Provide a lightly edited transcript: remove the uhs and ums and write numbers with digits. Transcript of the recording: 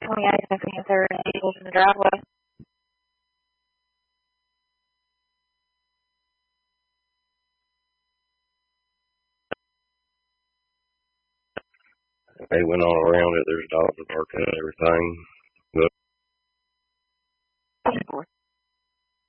28th and 23rd, and vehicles in the driveway. They went all around it. There's dogs barking and everything.